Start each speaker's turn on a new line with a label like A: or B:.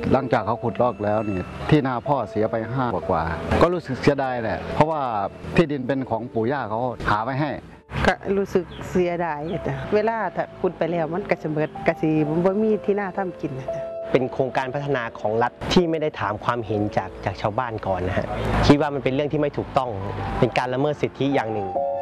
A: หลังจากเขาขุดลอกแล้วนี่ที่นาพ่อเสียไป5 กว่าก็รู้สึกเสียดายแหละเพราะว่าที่ดินเป็นของปู่ย่าเขาหาไว้ให้
B: ก็รู้สึกเสียดายจ้ะเวลาถ้าขุดไปแล้วมันก็จะเบิดก็สิบ่มีที่นาทำกินนะจ๊ะ
C: เป็นโครงการพัฒนาของรัฐที่ไม่ได้ถามความเห็นจากชาวบ้านก่อนนะฮะคิดว่ามันเป็นเรื่องที่ไม่ถูกต้องเป็นการละเมิดสิทธิอย่างหนึ่ง